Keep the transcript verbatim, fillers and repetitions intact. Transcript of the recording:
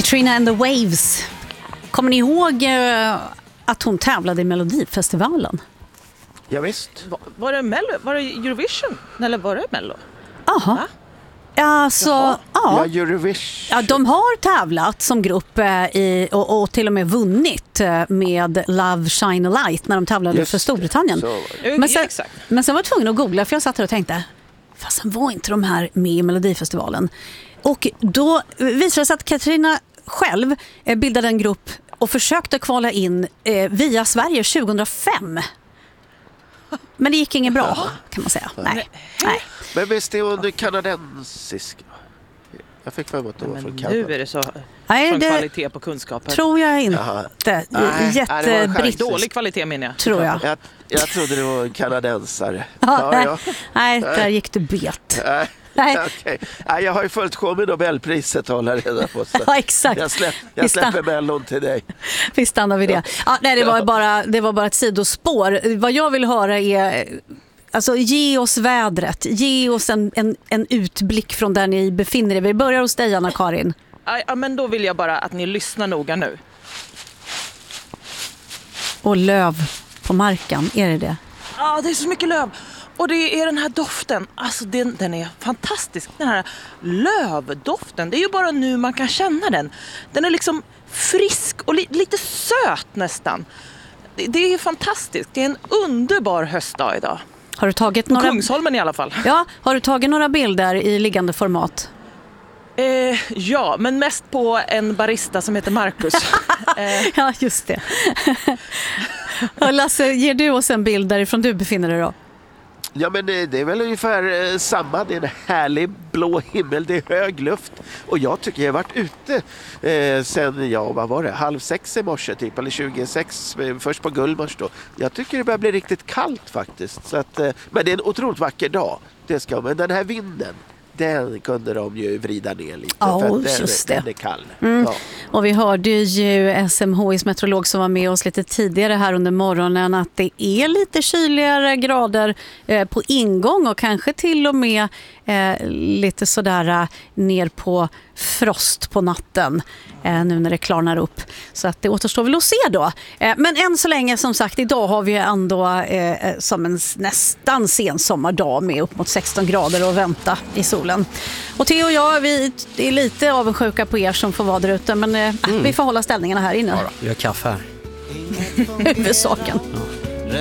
Katrina and the Waves. Kommer ni ihåg eh, att hon tävlade i Melodifestivalen? Ja, visst. Var, var det Mello? Var det Eurovision? Eller var det Mello? Aha. Alltså, ja. Ja, Eurovision. Ja, de har tävlat som grupp eh, i, och, och till och med vunnit eh, med Love Shine a Light när de tävlade Just för Storbritannien. det, Men sen, exakt. men sen var jag tvungen att googla, för jag satt här och tänkte, fast var inte de här med i Melodifestivalen? Och då visade det sig att Katrina själv eh, bildade en grupp och försökte kvala in eh, via Sverige tjugohundrafem. Men det gick inget bra, kan man säga. Nej. Nej. Men visst är hon kanadensisk? Jag fick för mig att hon var från Men Kanada. nu är det så Nej, sån det kvalitet på kunskaper. tror jag inte. Jaha. Nej, det var en Jättebritt, Dålig kvalitet menar jag. tror jag. Jag, jag trodde det var en kanadensare. Ja, nej, ja. nej, där gick det bet. Nej, Nej. okej. Nej, jag har ju följt show med Nobelpriset, håller reda på. Så. Ja, exakt. Jag, släpp, jag Visst, släpper Mellon till dig. Vi stannar vid det. Ja, nej, det var bara, det var bara ett sidospår. Vad jag vill höra är, alltså, ge oss vädret. Ge oss en, en, en utblick från där ni befinner er. Vi börjar hos dig, Anna-Karin. Ja, men då vill jag bara att ni lyssnar noga nu. Och löv på marken, är det det? Ja, det är så mycket löv. Och det är den här doften. Alltså den, den är fantastisk. Den här lövdoften. Det är ju bara nu man kan känna den. Den är liksom frisk och li, lite söt nästan. Det, det är fantastiskt. Det är en underbar höstdag idag. Har du tagit På några... Kungsholmen i alla fall. Ja, har du tagit några bilder i liggande format? Eh, ja, men mest på en barista som heter Marcus. eh, Ja, just det. Och Lasse, ger du oss en bild därifrån du befinner dig då? Ja, men det, det är väl ungefär eh, samma. Det är en härlig blå himmel, det är hög luft. Och jag tycker jag har varit ute eh, sen, ja vad var det, halv sex i morse typ, eller tjugosex, eh, först på Gullmars då. Jag tycker det börjar bli riktigt kallt faktiskt. Så att, eh, men det är en otroligt vacker dag, det ska, men den här vinden, den kunde de ju vrida ner lite. Ja, för att den, just det. den är kall. Mm. Ja. Och vi hörde ju S M H:s meteorolog som var med oss lite tidigare här under morgonen att det är lite kyligare grader eh, på ingång och kanske till och med eh, lite sådär eh, ner på frost på natten eh, nu när det klarnar upp. Så att det återstår väl att se då. Eh, men än så länge, som sagt, idag har vi ändå eh, som en nästan sen sommardag med upp mot sexton grader och vänta i solen. Och Theo och jag, vi är lite avundsjuka på er som får vara där ute, men eh, mm. vi får hålla ställningarna här inne. Ja, vi har kaffe här. Huvudsaken. Ja.